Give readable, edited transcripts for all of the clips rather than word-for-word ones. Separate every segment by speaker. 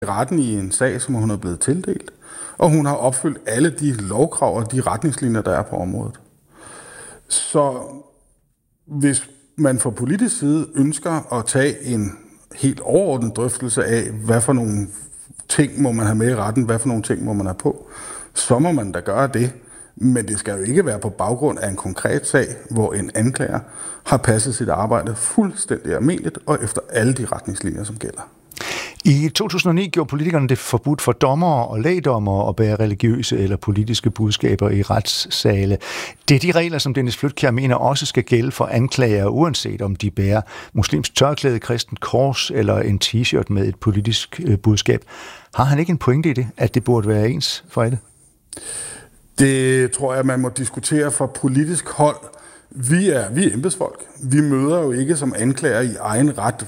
Speaker 1: retten i en sag, som hun er blevet tildelt, og hun har opfyldt alle de lovkrav og de retningslinjer, der er på området. Så hvis man fra politisk side ønsker at tage en helt overordnet drøftelse af, hvad for nogle ting må man have med i retten, hvad for nogle ting må man have på, så må man da gøre det. Men det skal jo ikke være på baggrund af en konkret sag, hvor en anklager har passet sit arbejde fuldstændig almindeligt og efter alle de retningslinjer, som gælder.
Speaker 2: I 2009 gjorde politikerne det forbudt for dommere og lægdommere at bære religiøse eller politiske budskaber i retssale. Det er de regler, som Dennis Flydtkjær mener også skal gælde for anklager, uanset om de bærer muslimsk tørklæde, kristent kors eller en t-shirt med et politisk budskab. Har han ikke en pointe i det, at det burde være ens for alle?
Speaker 1: Det tror jeg, man må diskutere fra politisk hold. Vi er embedsfolk. Vi møder jo ikke som anklager i egen ret,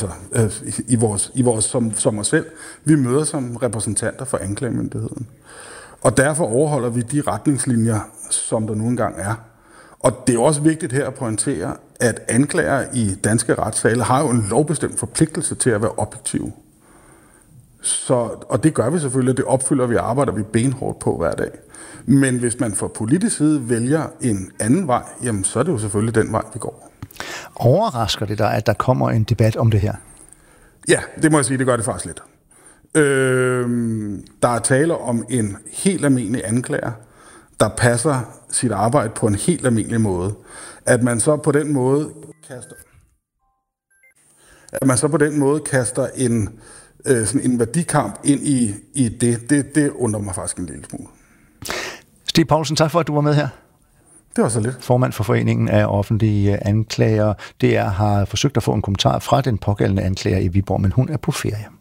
Speaker 1: i vores som os selv. Vi møder som repræsentanter for anklagemyndigheden. Og derfor overholder vi de retningslinjer, som der nu engang er. Og det er også vigtigt her at pointere, at anklager i danske retssale har jo en lovbestemt forpligtelse til at være objektive. Og det gør vi selvfølgelig, det opfylder vi og arbejder vi benhårdt på hver dag. Men hvis man fra politisk side vælger en anden vej, jamen så er det jo selvfølgelig den vej, vi går.
Speaker 2: Overrasker det dig, at der kommer en debat om det her?
Speaker 1: Ja, det må jeg sige, det gør det faktisk lidt. Der er tale om en helt almindelig anklager, der passer sit arbejde på en helt almindelig måde. At man så på den måde kaster en værdikamp ind i det undrer mig faktisk en lille smule.
Speaker 2: Stig Poulsen, tak for, at du var med her.
Speaker 1: Det var så lidt.
Speaker 2: Formand for Foreningen af Offentlige Anklager. DR har forsøgt at få en kommentar fra den pågældende anklager i Viborg, men hun er på ferie.